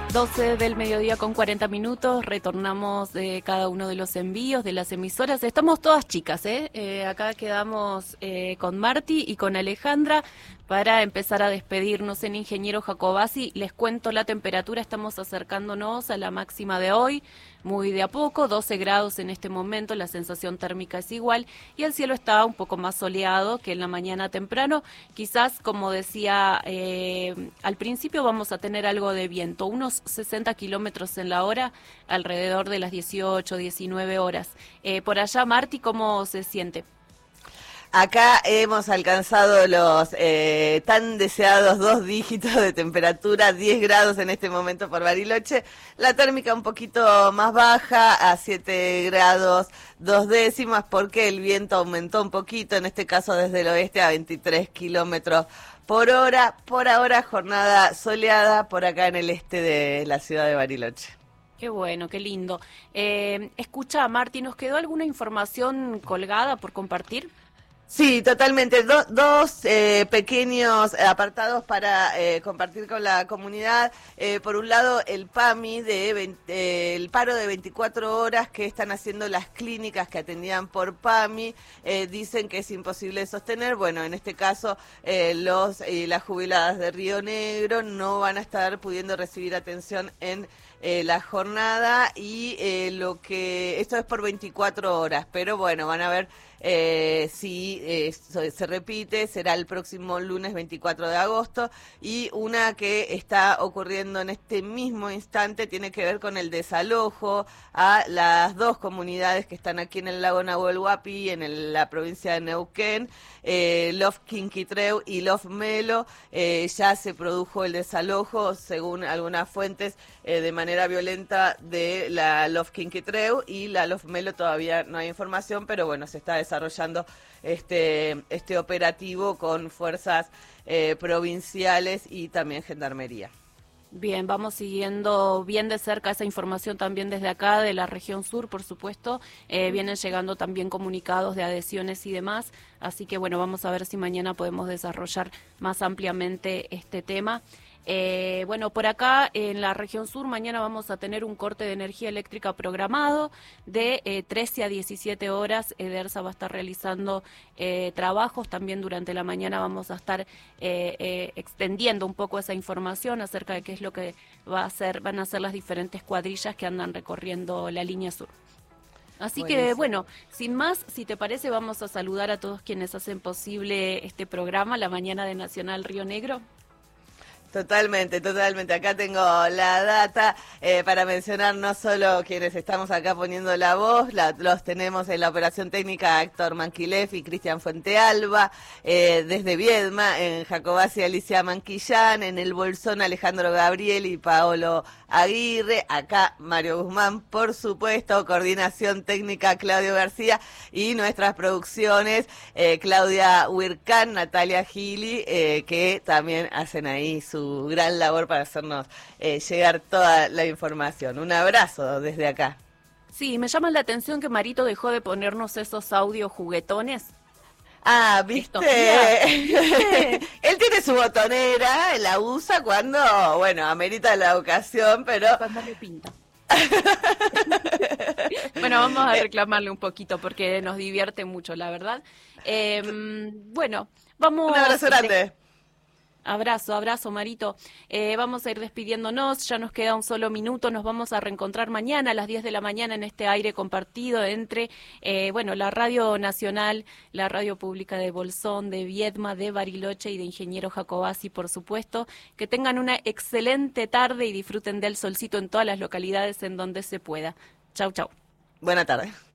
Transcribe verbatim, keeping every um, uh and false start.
doce del mediodía con cuarenta minutos, retornamos de cada uno de los envíos de las emisoras. Estamos todas chicas, ¿eh? eh acá quedamos eh, con Marti y con Alejandra para empezar a despedirnos en Ingeniero Jacobasi. Les cuento la temperatura, estamos acercándonos a la máxima de hoy, muy de a poco, doce grados en este momento, la sensación térmica es igual y el cielo está un poco más soleado que en la mañana temprano. Quizás, como decía eh, al principio, vamos a tener algo de viento, unos sesenta kilómetros en la hora, alrededor de las dieciocho, diecinueve horas. Eh, por allá, Marti, ¿cómo se siente? Acá hemos alcanzado los eh, tan deseados dos dígitos de temperatura, diez grados en este momento por Bariloche. La térmica un poquito más baja, a siete grados dos décimas, porque el viento aumentó un poquito, en este caso desde el oeste a veintitrés kilómetros por hora. Por ahora, jornada soleada por acá en el este de la ciudad de Bariloche. Qué bueno, qué lindo. Eh, escucha, Marti, ¿nos quedó alguna información colgada por compartir? Sí, totalmente. Do, dos eh, pequeños apartados para eh, compartir con la comunidad. Eh, por un lado, el PAMI, de veinte, eh, el paro de veinticuatro horas que están haciendo las clínicas que atendían por PAMI, eh, dicen que es imposible de sostener. Bueno, en este caso, eh, los y las jubiladas de Río Negro no van a estar pudiendo recibir atención en Eh, la jornada y eh, lo que esto es por veinticuatro horas, pero bueno, van a ver eh, si eh, se repite, será el próximo lunes veinticuatro de agosto. Y una que está ocurriendo en este mismo instante tiene que ver con el desalojo a las dos comunidades que están aquí en el lago Nahuel Huapi, en el, la provincia de Neuquén, eh, Lof Quinquitreu y Lof Melo. Eh, ya se produjo el desalojo, según algunas fuentes, eh, de manera violenta de la Lof Quinquitreu, y la Lof Melo todavía no hay información, pero bueno, se está desarrollando este, este operativo con fuerzas eh, provinciales y también gendarmería. Bien, vamos siguiendo bien de cerca esa información también desde acá, de la región sur, por supuesto. Eh, vienen llegando también comunicados de adhesiones y demás, así que bueno, vamos a ver si mañana podemos desarrollar más ampliamente este tema. Eh, bueno, por acá en la región sur mañana vamos a tener un corte de energía eléctrica programado de eh, trece a diecisiete horas. EDERSA va a estar realizando eh, trabajos. También durante la mañana vamos a estar eh, eh, extendiendo un poco esa información acerca de qué es lo que va a hacer, van a hacer las diferentes cuadrillas que andan recorriendo la línea sur. Así Buenísimo. Que, bueno, sin más, si te parece, vamos a saludar a todos quienes hacen posible este programa, La Mañana de Nacional Río Negro. Totalmente, totalmente. Acá tengo la data eh, para mencionar no solo quienes estamos acá poniendo la voz, la, los tenemos en la operación técnica Héctor Manquilef y Cristian Fuentealba, eh, desde Viedma, en Jacobasi Alicia Manquillán, en el Bolsón Alejandro Gabriel y Paolo Aguirre, acá Mario Guzmán, por supuesto, coordinación técnica Claudio García, y nuestras producciones eh, Claudia Huircán, Natalia Gili, eh, que también hacen ahí su su gran labor para hacernos eh, llegar toda la información. Un abrazo desde acá. Sí, me llama la atención que Marito dejó de ponernos esos audios juguetones. Ah, ¿viste? Él tiene su botonera, la usa cuando, bueno, amerita la ocasión, pero... Cuando le pinta. Bueno, vamos a reclamarle un poquito porque nos divierte mucho, la verdad. Eh, bueno, vamos... Un abrazo grande. Abrazo, abrazo, Marito. Eh, vamos a ir despidiéndonos, ya nos queda un solo minuto, nos vamos a reencontrar mañana a las diez de la mañana en este aire compartido entre, eh, bueno, la Radio Nacional, la Radio Pública de Bolsón, de Viedma, de Bariloche y de Ingeniero Jacobasi, por supuesto. Que tengan una excelente tarde y disfruten del solcito en todas las localidades en donde se pueda. Chau, chau. Buena tarde.